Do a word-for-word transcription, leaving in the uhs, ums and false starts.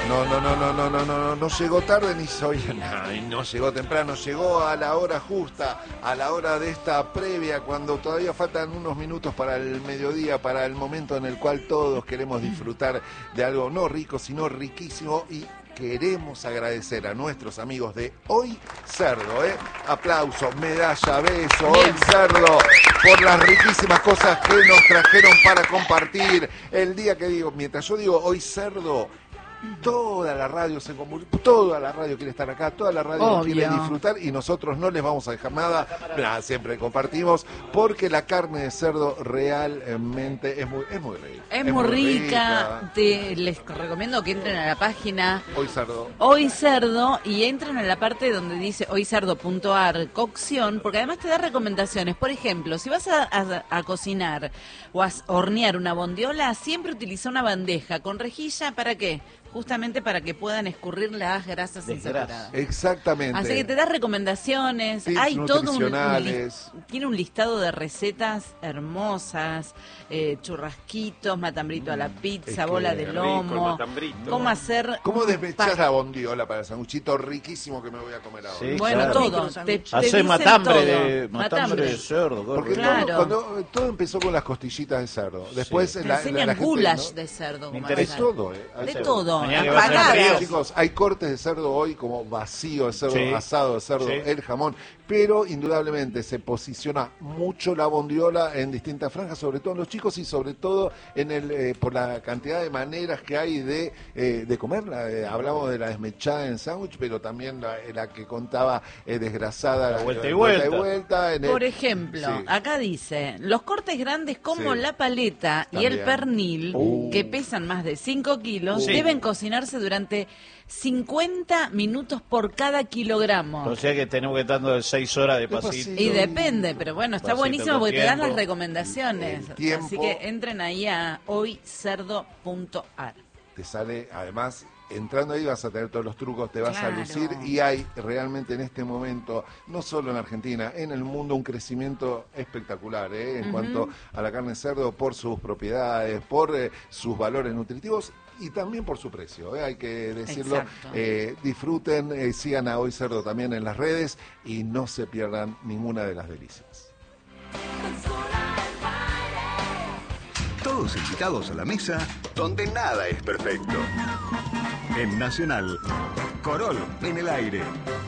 No, no, no, no, no, no, no, no, no llegó tarde ni soy, no, no llegó temprano, llegó a la hora justa, a la hora de esta previa, cuando todavía faltan unos minutos para el mediodía, para el momento en el cual todos queremos disfrutar de algo no rico, sino riquísimo, y queremos agradecer a nuestros amigos de Hoy Cerdo, ¿eh? Aplauso, medalla, beso, Hoy Cerdo, por las riquísimas cosas que nos trajeron para compartir. El día que digo, mientras yo digo Hoy Cerdo, toda la radio se convulsiona, toda la radio quiere estar acá, toda la radio Obvio. quiere disfrutar y nosotros no les vamos a dejar nada, nada, siempre compartimos, porque la carne de cerdo realmente es muy, es muy rica. Es, es muy rica, rica. Te, les recomiendo que entren a la página Hoy Cerdo. Hoy Cerdo y entren a la parte donde dice hoy cerdo punto a r, cocción, porque además te da recomendaciones. Por ejemplo, si vas a, a, a cocinar o a hornear una bondiola, siempre utiliza una bandeja con rejilla, ¿para qué? Justamente para que puedan escurrir las grasas insaturadas. Exactamente. Así que te da recomendaciones, tips hay todo un, un li, tiene un listado de recetas hermosas, eh, churrasquitos, matambrito a la pizza, es bola de lomo, cómo hacer... ¿Cómo desmechar la bondiola para el sanguchito riquísimo que me voy a comer ahora? Sí, bueno, claro. todo. Te, te Hacer matambre, todo. De, matambre, matambre de cerdo. Porque claro. todo, cuando, todo empezó con las costillitas de cerdo. Después sí. la, te enseñan la, la goulash gente, ¿no? de cerdo. De todo, eh. De todo. Chicos, hay cortes de cerdo hoy como vacío de cerdo, sí. asado de cerdo, sí. el jamón, pero indudablemente se posiciona mucho la bondiola en distintas franjas, sobre todo en los chicos y sobre todo en el eh, por la cantidad de maneras que hay de, eh, de comerla. Eh, hablamos de la desmechada en sándwich, pero también la, la que contaba eh, desgrasada, la vuelta y vuelta. vuelta. Y vuelta en el... Por ejemplo, sí. acá dice, los cortes grandes como sí. la paleta también. Y el pernil, uh. que pesan más de cinco kilos, uh. deben cocinarse durante cincuenta minutos por cada kilogramo. O sea que tenemos que estar dando seis horas de pasito. Y depende, pero bueno, está pasito buenísimo porque tiempo. Te dan las recomendaciones. Tiempo, así que entren ahí a hoy cerdo punto a r. Te sale, además, entrando ahí vas a tener todos los trucos, te vas claro. a lucir, y hay realmente en este momento, no solo en Argentina, en el mundo un crecimiento espectacular, ¿eh? en uh-huh. cuanto a la carne de cerdo, por sus propiedades, por eh, sus valores nutritivos y también por su precio, ¿eh? hay que decirlo. Eh, disfruten, eh, sigan a Hoy Cerdo también en las redes y no se pierdan ninguna de las delicias. Todos invitados a la mesa donde nada es perfecto. En Nacional, Corol en el aire.